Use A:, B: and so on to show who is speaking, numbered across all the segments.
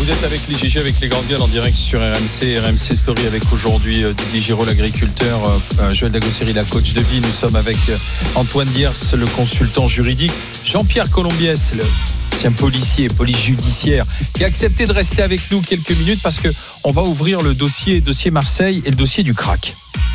A: Vous êtes avec les GG, avec les grandes gueules en direct sur RMC Story avec aujourd'hui Didier Giraud, l'agriculteur, Joël Dagosseri, la coach de vie. Nous sommes avec Antoine Diers, le consultant juridique, Jean-Pierre Colombiès, le ancien policier, police judiciaire, qui a accepté de rester avec nous quelques minutes parce qu'on va ouvrir le dossier Marseille et le dossier du crack.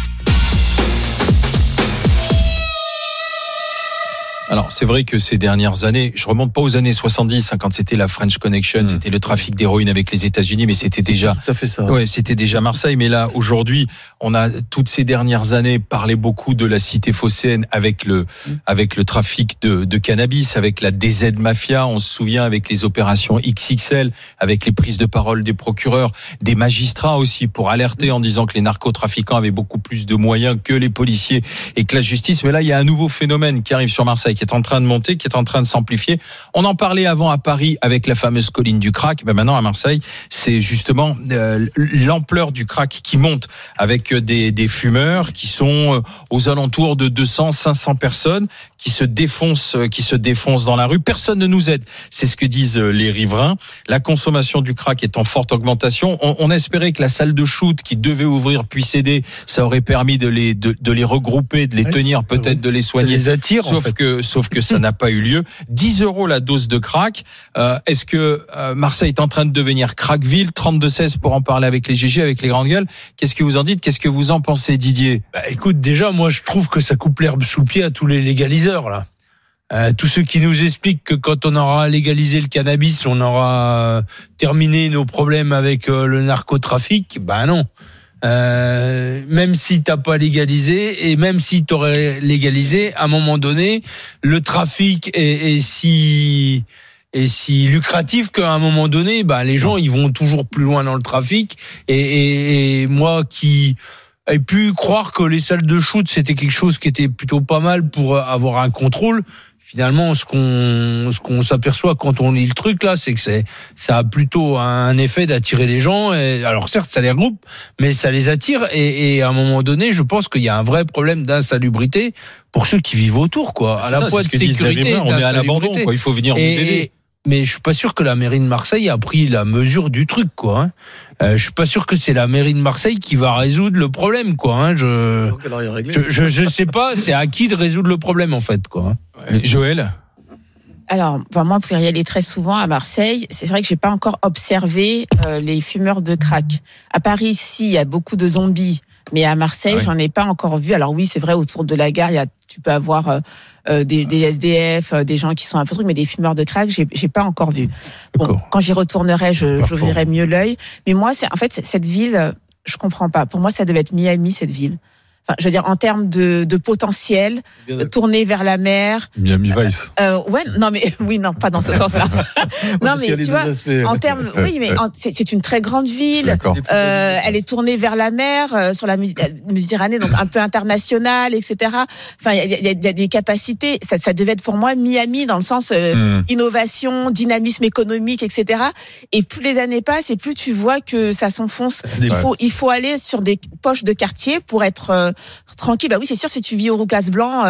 A: Alors, c'est vrai que ces dernières années, je remonte pas aux années 70, quand c'était la French Connection, c'était le trafic d'héroïne avec les États-Unis, mais c'était déjà,
B: tout à fait ça.
A: Ouais, c'était déjà Marseille. Mais là, aujourd'hui, on a toutes ces dernières années parlé beaucoup de la cité phocéenne avec le trafic de cannabis, avec la DZ Mafia. On se souvient avec les opérations XXL, avec les prises de parole des procureurs, des magistrats aussi pour alerter en disant que les narcotrafiquants avaient beaucoup plus de moyens que les policiers et que la justice. Mais là, il y a un nouveau phénomène qui arrive sur Marseille, qui est en train de monter, qui est en train de s'amplifier. On en parlait avant à Paris avec la fameuse colline du crack. Ben maintenant à Marseille, c'est justement l'ampleur du crack qui monte avec des fumeurs qui sont aux alentours de 200-500 personnes qui se défoncent dans la rue. Personne ne nous aide. C'est ce que disent les riverains. La consommation du crack est en forte augmentation. On espérait que la salle de shoot qui devait ouvrir puisse aider. Ça aurait permis de les regrouper, de les tenir, peut-être de les soigner.
C: Ça les attire,
A: Sauf que ça n'a pas eu lieu. 10 € la dose de crack. Est-ce que Marseille est en train de devenir crackville? 32-16 pour en parler avec les GG, avec les grandes gueules. Qu'est-ce que vous en dites? Qu'est-ce que vous en pensez, Didier?
C: Écoute, déjà, moi, je trouve que ça coupe l'herbe sous le pied à tous les légaliseurs, là. Tous ceux qui nous expliquent que quand on aura légalisé le cannabis, on aura terminé nos problèmes avec le narcotrafic, non. Même si t'as pas légalisé et même si t'aurais légalisé, à un moment donné, le trafic est si lucratif qu'à un moment donné, les gens ils vont toujours plus loin dans le trafic. Et moi qui ai pu croire que les salles de shoot c'était quelque chose qui était plutôt pas mal pour avoir un contrôle. Finalement, ce qu'on s'aperçoit quand on lit le truc là, c'est que ça a plutôt un effet d'attirer les gens. Et, alors certes, ça les regroupe, mais ça les attire. Et à un moment donné, je pense qu'il y a un vrai problème d'insalubrité pour ceux qui vivent autour, quoi. À la fois de sécurité,
A: on est à l'abandon, quoi. Il faut venir nous aider.
C: Mais je suis pas sûr que la mairie de Marseille a pris la mesure du truc, quoi. Je suis pas sûr que c'est la mairie de Marseille qui va résoudre le problème, quoi. Je sais pas, c'est à qui de résoudre le problème, en fait, quoi.
A: Joël?
D: Alors, moi, pour y aller très souvent à Marseille, c'est vrai que j'ai pas encore observé les fumeurs de crack. À Paris, ici, il y a beaucoup de zombies. Mais à Marseille, j'en ai pas encore vu. Alors oui, c'est vrai, autour de la gare, tu peux avoir des SDF, des gens qui sont un peu trucs, mais des fumeurs de crack, j'ai pas encore vu. Bon, quand j'y retournerai, j'ouvrirai mieux l'œil. Mais moi, cette ville, je comprends pas. Pour moi, ça devait être Miami, cette ville. Enfin, je veux dire, en termes de potentiel, tourner vers la mer.
B: Miami Vice.
D: Non, pas dans ce sens-là. Non, mais tu vois, en termes, oui, mais c'est une très grande ville. Elle est tournée vers la mer, sur la Méditerranée, donc un peu internationale, etc. Enfin, il y a des capacités. Ça devait être pour moi Miami dans le sens innovation, dynamisme économique, etc. Et plus les années passent, et plus tu vois que ça s'enfonce. Il faut aller sur des poches de quartier pour être tranquille. Oui, c'est sûr, si tu vis au Roucas Blanc,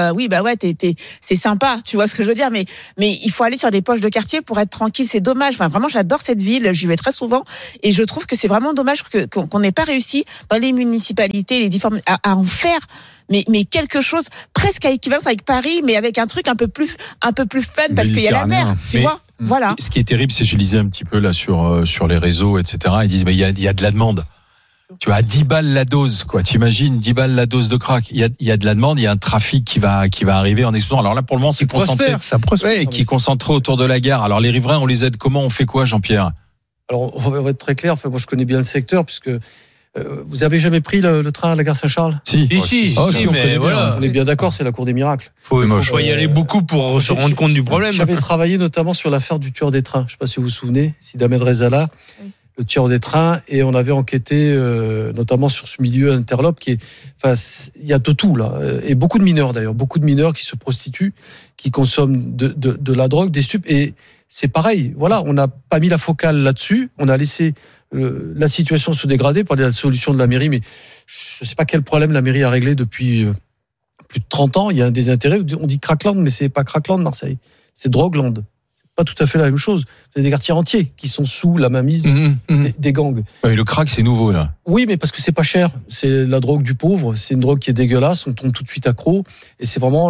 D: c'est sympa, tu vois ce que je veux dire, mais il faut aller sur des poches de quartier pour être tranquille. C'est dommage. Enfin, vraiment, j'adore cette ville, j'y vais très souvent, et je trouve que c'est vraiment dommage qu'on n'ait pas réussi dans les municipalités, les différentes, à en faire. Mais quelque chose presque à équivalence avec Paris, mais avec un truc un peu plus fun, parce qu'il y a la mer, tu vois. Voilà.
A: Ce qui est terrible, c'est, je lisais un petit peu là sur les réseaux, etc. Ils disent, mais il y a de la demande. Tu vois, à 10 balles la dose, quoi. T'imagines, 10 balles la dose de crack. Il y a de la demande, il y a un trafic qui va arriver en explosion. Alors là, pour le moment, c'est concentré.
C: Ça prospère.
A: Qui est concentré autour de la gare. Alors les riverains, on les aide comment? On fait quoi, Jean-Pierre?
B: Alors, on va être très clair. Moi, je connais bien le secteur, puisque, vous avez jamais pris le train à la gare Saint-Charles?
C: Si, mais voilà.
B: On est bien d'accord, c'est la cour des miracles.
C: Faut pas y aller beaucoup pour se rendre compte du problème.
B: J'avais travaillé notamment sur l'affaire du tueur des trains. Je sais pas si vous vous souvenez, Sid Ahmed Rezala. Le tueur des trains, et on avait enquêté notamment sur ce milieu interlope il y a de tout là, et beaucoup de mineurs d'ailleurs, beaucoup de mineurs qui se prostituent, qui consomment de la drogue, des stupes, et c'est pareil. Voilà, on n'a pas mis la focale là-dessus, on a laissé la situation se dégrader par la solution de la mairie, mais je sais pas quel problème la mairie a réglé depuis plus de 30 ans. Il y a des intérêts. On dit Crackland, mais c'est pas Crackland Marseille, c'est Drogueland. pas tout à fait la même chose. Vous avez des quartiers entiers qui sont sous la mainmise des gangs.
A: Oui, le crack, c'est nouveau, là.
B: Oui, mais parce que c'est pas cher. C'est la drogue du pauvre. C'est une drogue qui est dégueulasse. On tombe tout de suite accro. Et c'est vraiment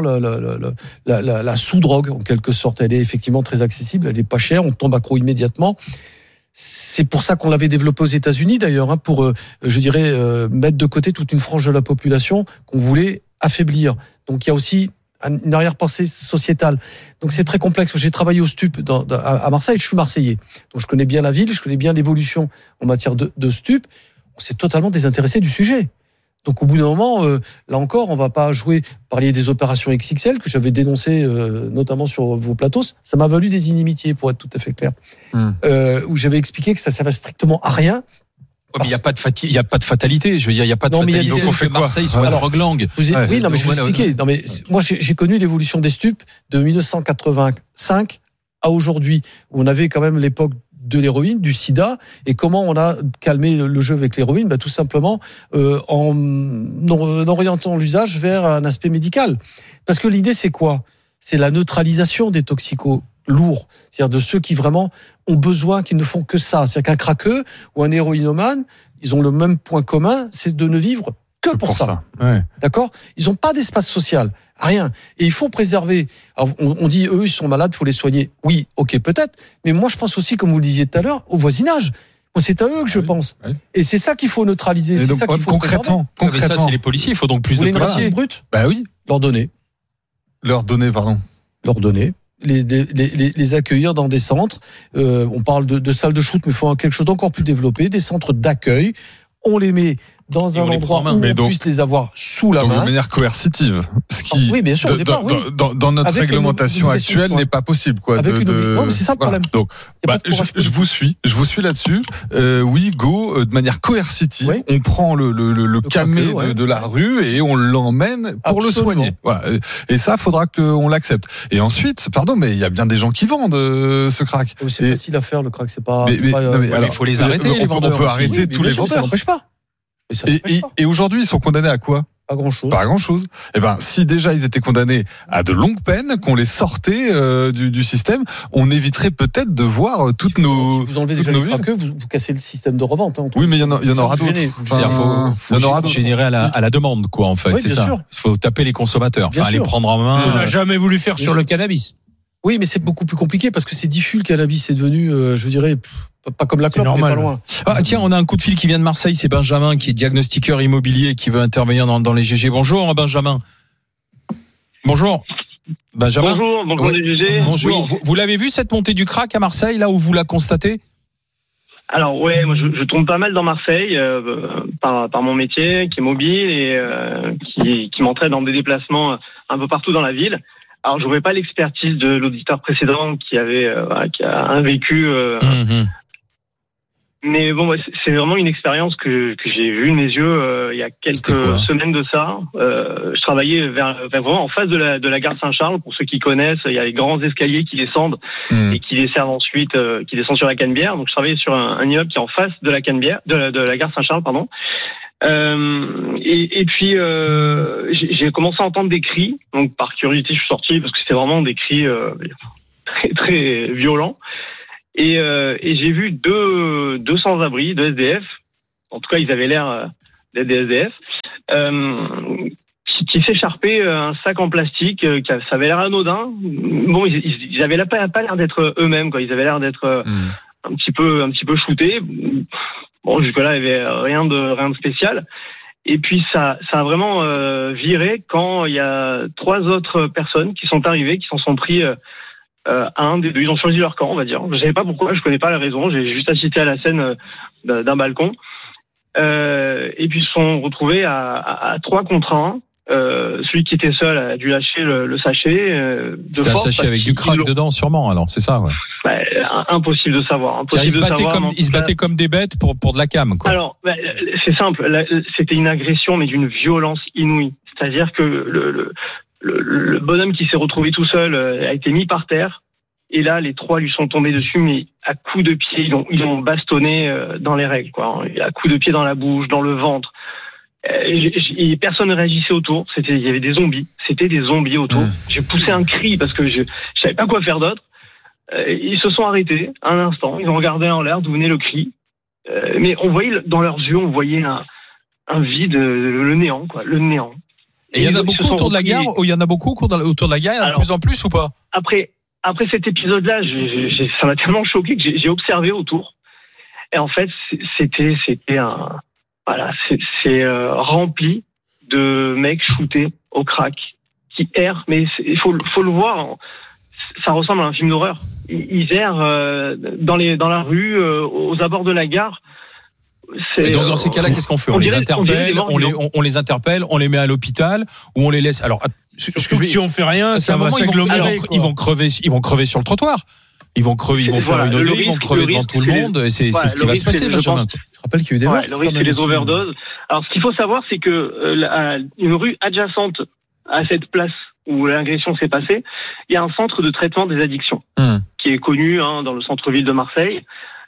B: la sous-drogue, en quelque sorte. Elle est effectivement très accessible. Elle est pas chère. On tombe accro immédiatement. C'est pour ça qu'on l'avait développé aux États-Unis, d'ailleurs, pour, je dirais, mettre de côté toute une frange de la population qu'on voulait affaiblir. Donc il y a aussi une arrière-pensée sociétale. Donc c'est très complexe. J'ai travaillé au STUP à Marseille, je suis Marseillais. Donc je connais bien la ville, je connais bien l'évolution en matière de STUP. On s'est totalement désintéressé du sujet. Donc au bout d'un moment, là encore, on va pas jouer, parler des opérations XXL que j'avais dénoncées notamment sur vos plateaux. Ça m'a valu des inimitiés, pour être tout à fait clair. Où j'avais expliqué que ça servait strictement à rien.
A: Ouais, mais il y a pas de fatalité. Je veux dire, il y a pas de fatalité.
B: Donc
A: on fait Marseille soit la drogue langue.
B: Oui, non, mais je vais vous expliquer. Non, mais moi, j'ai connu l'évolution des stupes de 1985 à aujourd'hui, où on avait quand même l'époque de l'héroïne, du sida, et comment on a calmé le jeu avec l'héroïne, tout simplement en orientant l'usage vers un aspect médical. Parce que l'idée, c'est quoi ? C'est la neutralisation des toxicos lourds, c'est-à-dire de ceux qui vraiment ont besoin, qui ne font que ça. C'est-à-dire qu'un craqueux ou un héroïnomane, ils ont le même point commun, c'est de ne vivre que pour ça.
A: Ouais.
B: D'accord ? Ils n'ont pas d'espace social, rien. Et il faut préserver. Alors, on dit, eux, ils sont malades, il faut les soigner. Oui, ok, peut-être. Mais moi, je pense aussi, comme vous le disiez tout à l'heure, au voisinage. Moi, c'est à eux que je pense. Oui. Et c'est ça qu'il faut neutraliser. C'est donc, ça qu'il faut
A: concrètement. Ça, c'est les policiers. Il faut donc plus de policiers.
B: Brut.
E: Bah oui.
B: Leur donner.
E: Leur donner. Les accueillir dans des centres. On parle de salles de shoot, mais il faut quelque chose d'encore plus développé. Des centres d'accueil. On les met dans un endroit où on puisse les avoir sous la main. De manière coercitive. Ce qui,
B: oui, bien sûr, au départ,
E: dans notre réglementation actuelle, n'est pas possible, quoi.
B: Non, mais c'est ça le problème.
E: Donc, je vous suis là-dessus. Oui, go, de manière coercitive, on prend le camé de la rue et on l'emmène pour le soigner. Voilà. Et ça, faudra qu'on l'accepte. Et ensuite, pardon, mais il y a bien des gens qui vendent ce crack.
B: C'est facile à faire, le crack, c'est pas.
A: Il faut les arrêter, les vendeurs.
E: On peut arrêter tous les vendeurs.
B: Ça n'empêche pas.
E: Et aujourd'hui, ils sont condamnés à quoi ?
B: Pas
E: grand-chose. Eh ben, si déjà ils étaient condamnés à de longues peines, qu'on les sortait du système, on éviterait peut-être de voir toutes nos.
B: Si vous enlevez déjà les craqueux, vous cassez le système de revente.
E: Oui, mais il y en aura d'autres.
A: Il y en aura d'autres. Générer à la demande, quoi, en fait.
B: Oui,
A: c'est ça. Il faut taper les consommateurs. Enfin, les prendre en main.
C: On n'a jamais voulu faire sur le cannabis.
B: Oui, mais c'est beaucoup plus compliqué parce que c'est diffus, le cannabis. C'est devenu, je dirais, pas comme la clope, mais pas loin.
A: Ah, tiens, on a un coup de fil qui vient de Marseille. C'est Benjamin, qui est diagnostiqueur immobilier, qui veut intervenir dans les GG. Bonjour, Benjamin. Bonjour. Benjamin.
F: Bonjour les GG.
A: Bonjour. Oui. Vous l'avez vu, cette montée du crack à Marseille, là où vous la constatez ?
F: Alors ouais, moi je tourne pas mal dans Marseille par mon métier, qui est mobile et qui m'entraîne dans des déplacements un peu partout dans la ville. Alors, je n'aurais pas l'expertise de l'auditeur précédent qui a un vécu. Mais bon, c'est vraiment une expérience que j'ai vue de mes yeux il y a quelques semaines de ça. Je travaillais vraiment en face de la gare Saint-Charles. Pour ceux qui connaissent, il y a les grands escaliers qui descendent et qui desservent ensuite, qui descendent sur la Canebière. Donc, je travaillais sur un immeuble qui est en face de la Canebière, de la gare Saint-Charles, pardon. Et puis j'ai commencé à entendre des cris, donc par curiosité je suis sorti parce que c'était vraiment des cris très très violents et j'ai vu deux sans-abri, deux SDF, en tout cas ils avaient l'air d'être des SDF, qui s'écharpaient un sac en plastique, ça avait l'air anodin. Bon, ils avaient pas l'air d'être eux-mêmes, quoi. Ils avaient l'air d'être un petit peu shootés. Bon, jusque-là, il n'y avait rien de spécial. Et puis, ça a vraiment viré quand il y a 3 autres personnes qui sont arrivées, qui s'en sont pris à un des deux. Ils ont choisi leur camp, on va dire. Je ne savais pas pourquoi, je ne connais pas la raison. J'ai juste assisté à la scène d'un balcon. Et puis, ils se sont retrouvés à 3 contre 1. Celui qui était seul a dû lâcher le sachet.
A: C'était un sachet avec du crack dedans, sûrement, alors, c'est ça, ouais.
F: Impossible de savoir.
A: Ils se battaient comme des bêtes pour de la cam, quoi.
F: Alors, c'est simple. C'était une agression, mais d'une violence inouïe. C'est-à-dire que le bonhomme qui s'est retrouvé tout seul a été mis par terre. Et là, les 3 lui sont tombés dessus, mais à coups de pied. Ils l'ont bastonné dans les règles, quoi. À coups de pied dans la bouche, dans le ventre. Et personne ne réagissait autour. Il y avait des zombies. C'était des zombies autour. J'ai poussé un cri parce que je savais pas quoi faire d'autre. Ils se sont arrêtés un instant, ils ont regardé en l'air d'où venait le cri. Mais on voyait dans leurs yeux, on voyait un vide, le néant, quoi, le néant.
A: Et il y en a beaucoup autour de la gare. Il y en a beaucoup autour de la gare. Il y en a de plus en plus ou pas? Après
F: cet épisode-là, ça m'a tellement choqué que j'ai observé autour. Et en fait, c'était c'est rempli de mecs shootés au crack qui errent. Mais il faut le voir. Ça ressemble à un film d'horreur. Ils errent dans la rue, aux abords de la gare.
A: Et donc dans ces cas-là, qu'est-ce qu'on fait? On les interpelle, on les met à l'hôpital ou on les laisse. Alors,
C: si on fait rien, ça va s'agglomérer.
A: Ils vont crever sur le trottoir. Ils vont faire une OD, ils vont crever devant tout le monde. Et c'est ce qui va se passer, Benjamin.
B: Je rappelle qu'il y a eu des morts.
F: Le risque, c'est les overdoses. Alors, ce qu'il faut savoir, c'est que une rue adjacente à cette place où l'agression s'est passée, il y a un centre de traitement des addictions qui est connu dans le centre-ville de Marseille.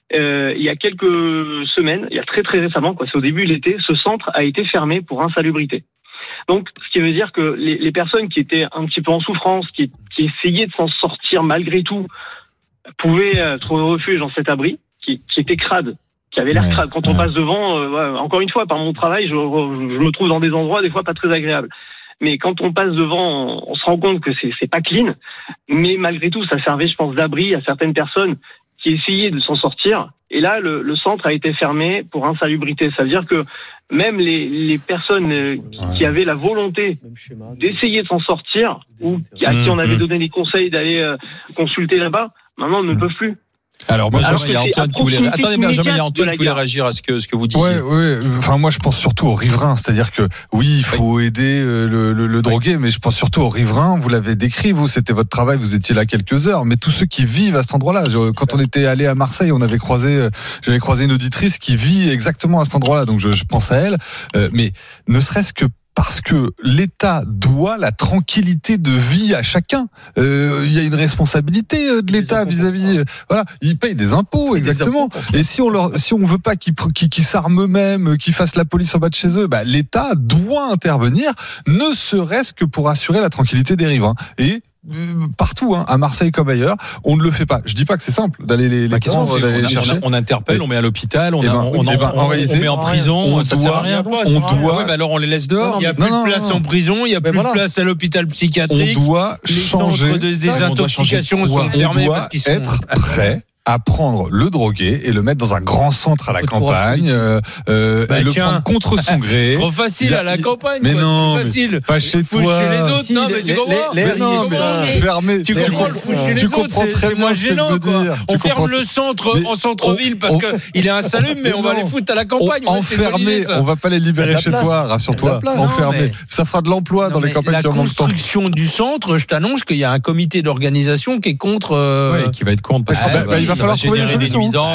F: Il y a quelques semaines, il y a très très récemment, c'est au début de l'été, ce centre a été fermé pour insalubrité. Donc, ce qui veut dire que les personnes qui étaient un petit peu en souffrance, qui essayaient de s'en sortir malgré tout, pouvaient trouver refuge dans cet abri, qui était crade, qui avait l'air crade. Quand on passe devant, encore une fois, par mon travail, je me trouve dans des endroits des fois pas très agréables. Mais quand on passe devant, on se rend compte que c'est pas clean. Mais malgré tout, ça servait, je pense, d'abri à certaines personnes qui essayaient de s'en sortir. Et là, le centre a été fermé pour insalubrité. Ça veut dire que même les personnes qui avaient la volonté d'essayer de s'en sortir, ou à qui on avait donné des conseils d'aller consulter là-bas, maintenant ne peuvent plus.
A: Alors, Benjamin, il y a Antoine qui voulait. Attendez, Benjamin, il y a Antoine qui voulait réagir à ce que vous disiez.
E: Ouais. Enfin, moi, je pense surtout aux riverains. C'est-à-dire que, oui, il faut aider le drogué, mais je pense surtout aux riverains. Vous l'avez décrit, vous, c'était votre travail, vous étiez là quelques heures. Mais tous ceux qui vivent à cet endroit-là. Quand on était allé à Marseille, j'avais croisé une auditrice qui vit exactement à cet endroit-là. Donc, je pense à elle. Mais ne serait-ce que parce que l'État doit la tranquillité de vie à chacun. Il y a une responsabilité de l'État vis-à-vis. Voilà, ils payent des impôts, exactement. Et si on veut pas qu'ils s'arment eux-mêmes, qu'ils fassent la police en bas de chez eux, l'État doit intervenir, ne serait-ce que pour assurer la tranquillité des riverains. Et partout, à Marseille comme ailleurs, on ne le fait pas. Je dis pas que c'est simple d'aller les prendre, d'aller les chercher.
A: On interpelle, on met à l'hôpital, on met en prison, ça sert à rien. Alors on les laisse dehors.
C: Il y a plus de place en prison, il y a plus de place à l'hôpital psychiatrique.
E: On doit changer.
C: Les centres de désintoxication sont fermés parce qu'ils sont
E: prêts à prendre le drogué et le mettre dans un grand centre à la campagne, et le prendre contre son gré.
C: Trop facile à la campagne.
E: Mais non,
C: facile.
E: Pas chez toi.
C: Chez les autres, non, mais tu comprends.
E: Fermé.
C: Tu comprends le foot chez les autres, c'est moins gênant. On ferme le centre en centre-ville parce qu'il est insalubre, mais on va les foutre à la campagne.
E: Enfermé, on va pas les libérer chez toi, rassure-toi. Enfermé. Ça fera de l'emploi dans les campagnes qui en manquent tant.
C: La construction du centre, je t'annonce qu'il y a un comité d'organisation qui est contre.
A: Qui va être contre parce
E: que il va falloir trouver des solutions.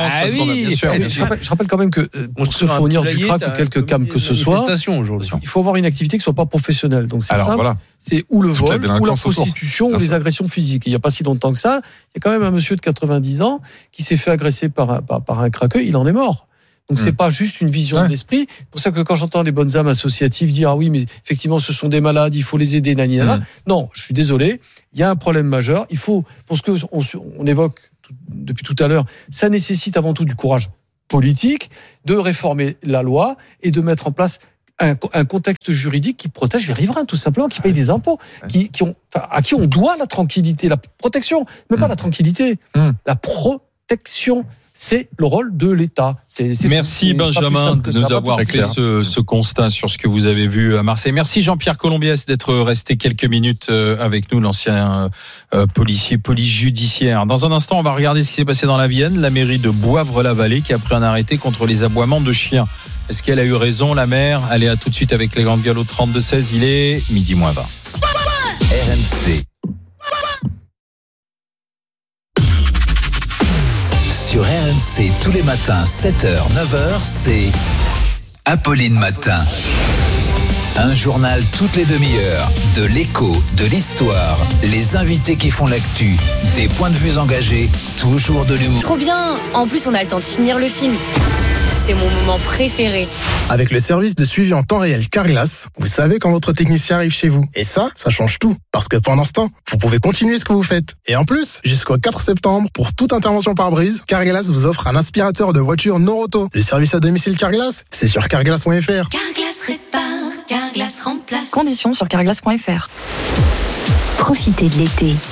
B: Je rappelle quand même que pour se fournir du crack ou quelques cams que ce soit, il faut avoir une activité qui soit pas professionnelle. Donc c'est simple, c'est ou le vol, ou la prostitution, ou les agressions physiques. Il n'y a pas si longtemps que ça, il y a quand même un monsieur de 90 ans qui s'est fait agresser par un craqueux, il en est mort. Donc c'est pas juste une vision d'esprit. C'est pour ça que quand j'entends les bonnes âmes associatives dire oui mais effectivement ce sont des malades, il faut les aider, nanana. Non, je suis désolé, il y a un problème majeur. Il faut, pour ce que on évoque depuis tout à l'heure, ça nécessite avant tout du courage politique, de réformer la loi et de mettre en place un contexte juridique qui protège les riverains, tout simplement, qui payent des impôts, à qui on doit la tranquillité, la protection, mais pas la tranquillité, la protection. C'est le rôle de l'État.
A: Merci Benjamin de nous avoir fait ce constat sur ce que vous avez vu à Marseille. Merci Jean-Pierre Colombiès d'être resté quelques minutes avec nous, l'ancien policier, police judiciaire. Dans un instant, on va regarder ce qui s'est passé dans la Vienne. La mairie de Boivre-la-Vallée qui a pris un arrêté contre les aboiements de chiens. Est-ce qu'elle a eu raison, la maire? Allez, à tout de suite avec les grandes gueules au 32-16. Il est 12:20.
G: RMC. Sur RMC, tous les matins, 7h, 9h, c'est Apolline Matin. Un journal toutes les demi-heures, de l'écho, de l'histoire, les invités qui font l'actu, des points de vue engagés, toujours de l'humour.
H: Trop bien. En plus, on a le temps de finir le film. c'est mon moment préféré.
I: Avec le service de suivi en temps réel Carglass, vous savez quand votre technicien arrive chez vous. Et ça change tout. Parce que pendant ce temps, vous pouvez continuer ce que vous faites. Et en plus, jusqu'au 4 septembre, pour toute intervention pare-brise, Carglass vous offre un aspirateur de voiture Noroto. Le service à domicile Carglass, c'est sur carglass.fr.
J: Carglass répare, Carglass remplace.
K: Conditions sur carglass.fr.
J: Profitez de l'été